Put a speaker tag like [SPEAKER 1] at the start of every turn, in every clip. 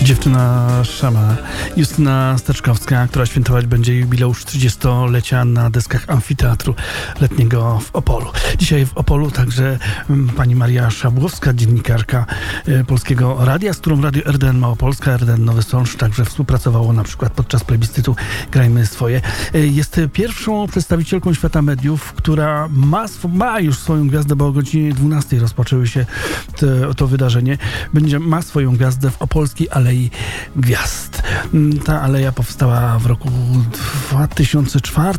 [SPEAKER 1] Dziewczyna Szama, Justyna Steczkowska, która świętować będzie jubileusz 30-lecia na deskach Amfiteatru Letniego w Opolu. Dzisiaj w Opolu także pani Maria Szabłowska, dziennikarka Polskiego Radia, z którą Radio RDN Małopolska, RDN Nowy Sącz także współpracowało na przykład podczas plebiscytu Grajmy Swoje. Jest pierwszą przedstawicielką świata mediów, która ma już swoją gwiazdę, bo o godzinie 12 rozpoczęły się to wydarzenie. Ma swoją gwiazdę w Opolskiej Alei Gwiazd. Ta aleja powstała w roku 2004,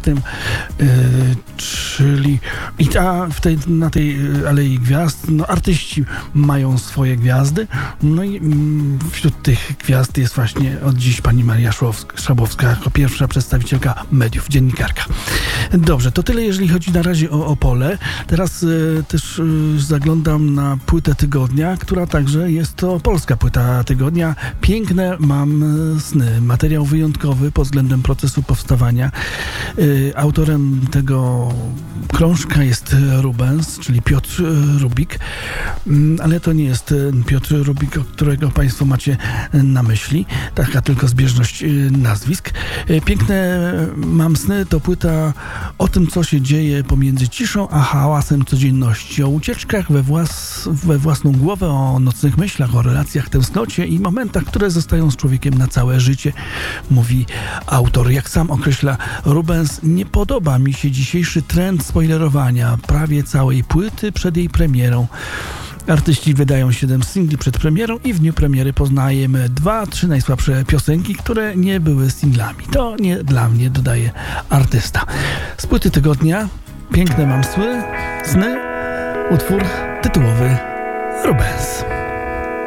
[SPEAKER 1] czyli na tej Alei Gwiazd artyści mają swoje gwiazdy, no i wśród tych gwiazd jest właśnie od dziś pani Maria Szabłowska jako pierwsza przedstawicielka mediów, dziennikarka. Dobrze, to tyle jeżeli chodzi na razie o Opole. Teraz też zaglądam na płytę tygodnia, która także jest to polska płyta tygodnia. Piękne mam sny. Materiał wyjątkowy pod względem procesu powstawania. Autorem tego krążka jest Rubens, czyli Piotr Rubik, ale to nie jest Piotr Rubik, którego państwo macie na myśli. Taka tylko zbieżność nazwisk. Piękne mam sny to płyta o tym, co się dzieje pomiędzy ciszą a hałasem codzienności. O ucieczkach we własną głowę, o nocnych myślach, o relacjach, tęsknocie i momentach, które zostają z człowiekiem na całe życie, mówi autor. Jak sam określa Rubens, nie podoba mi się dzisiejszy trend spoilerowania prawie całej płyty przed jej premierą. Artyści wydają 7 singli przed premierą i w dniu premiery poznajemy 2-3 najsłabsze piosenki, które nie były singlami. To nie dla mnie, dodaje artysta. Z płyty tygodnia Piękne mam sny, utwór tytułowy Rubens.